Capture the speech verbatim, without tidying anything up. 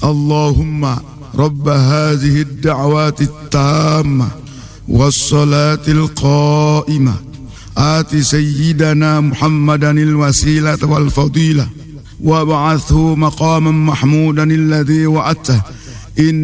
اللهم رب هذه الدعوات التامة والصلاة القائمة آت سيدنا محمدا الوسيلة والفضيلة وابعثه مقاما محمودا الذي وعدته إن